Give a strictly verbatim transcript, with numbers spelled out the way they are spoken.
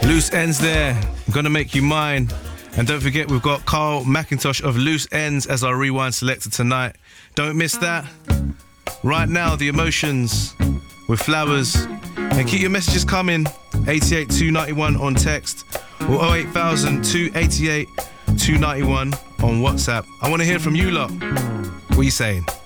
Loose Ends there, Gonna Make You Mine. And don't forget, we've got Carl McIntosh of Loose Ends as our rewind selector tonight. Don't miss that. Right now, The Emotions with Flowers. And keep your messages coming. eighty-eight two ninety-one on text or oh eight thousand two eighty-eight two ninety-one on WhatsApp. I want to hear from you lot. What are you saying?